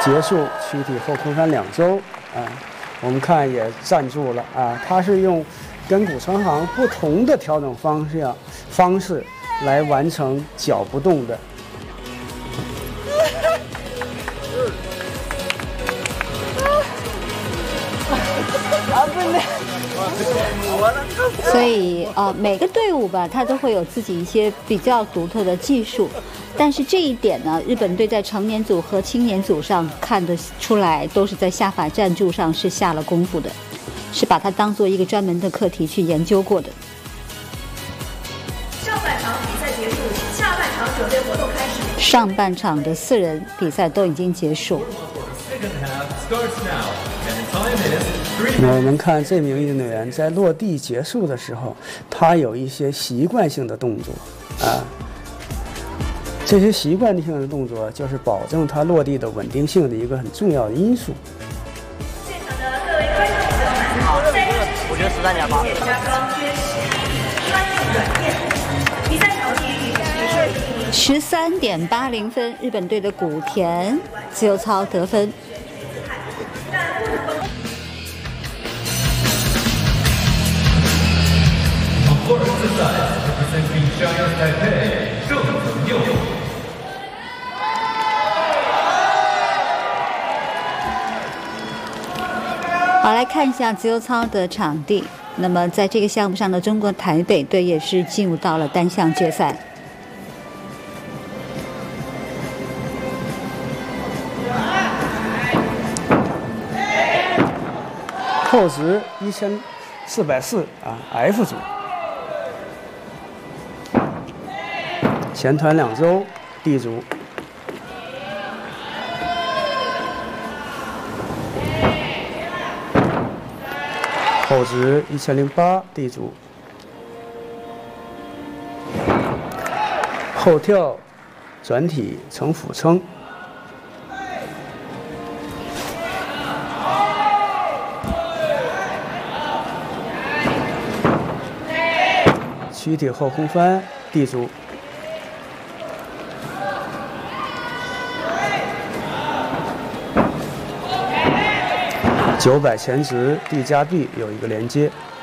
结束躯体后空翻2周啊，我们看也站住了啊，它是用跟骨成行不同的调整方式来完成脚不动的。 所以每个队伍吧，它都会有自己一些比较独特的技术，但是这一点呢，日本队在成年组和青年组上看得出来，都是在下法站柱上是下了功夫的，是把它当做一个专门的课题去研究过的。 上半场比赛结束，下半场准备活动开始。 上半场的4人比赛都已经结束。 那我们看这名运动员在落地结束的时候，他有一些习惯性的动作啊，这些习惯性的动作就是保证他落地的稳定性的一个很重要的因素。 现场的各位观众朋友们，好， 我觉得13.8。 加高缺失，专注软件，比赛场地 13.80分，日本队的古田自由操得分。好，来看一下自由操的场地。那么在这个项目上的中国台北队也是进入到了单项决赛。 后直1440啊 ，F 组。前团2周 ，D 组。后直1008 ，D 组。后跳转体成俯撑。躯体后空翻 ，D 组。900前直 D 加 B 有一个连接。